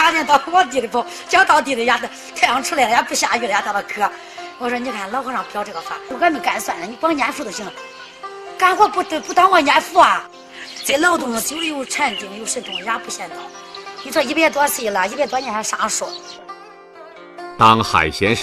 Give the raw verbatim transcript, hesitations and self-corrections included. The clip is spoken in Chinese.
夏天到我地里跑，脚到地里呀，太阳出来了也不下雨了也到了渴。我说你看老和尚表这个法，俺们干算了，你光念佛就行了，干活不不当我念佛啊。在劳动久了有禅定有神通也不嫌早。你说一百多岁了，一百多年还上树。 当海贤